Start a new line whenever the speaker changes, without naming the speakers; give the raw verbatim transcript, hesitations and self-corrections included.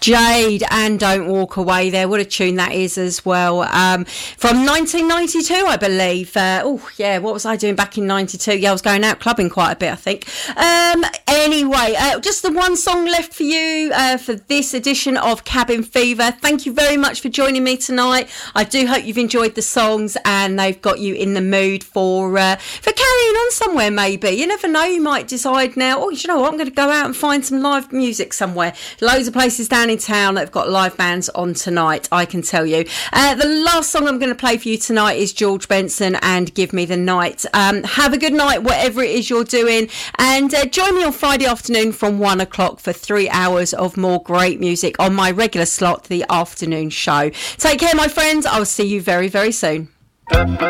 Jade and Don't Walk Away there. What a tune that is as well. Um, from nineteen ninety-two, I believe. Uh, oh, yeah, what was I doing back in ninety-two? Yeah, I was going out clubbing quite a bit, I think. Um, anyway, uh, just the one song left for you uh, for this edition of Cabin Fever. Thank you very much for joining me tonight. I do hope you've enjoyed the songs and they've got you in the mood for uh, for carrying on somewhere, maybe. You never know, you might decide now, oh, you know what, I'm going to go out and find some live music somewhere. Loads of places down in town that have got live bands on tonight, I can tell you. Uh, the last song I'm going to play for you tonight is George Benson and Give Me the Night. Um, have a good night, whatever it is you're doing, and uh, join me on Friday afternoon from one o'clock for three hours of more great music on my regular slot, the afternoon show. Take care, my friends. I'll see you very, very soon.